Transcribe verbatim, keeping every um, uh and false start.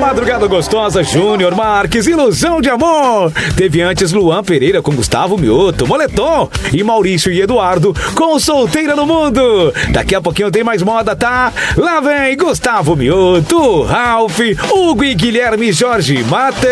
Madrugada Gostosa, Júnior Marques, Ilusão de Amor. Teve antes Luan Pereira com Gustavo Mioto, Moletom. E Maurício e Eduardo com Solteira no Mundo. Daqui a pouquinho tem mais moda, tá? Lá vem Gustavo Mioto, Ralph, Hugo e Guilherme Jorge Mate.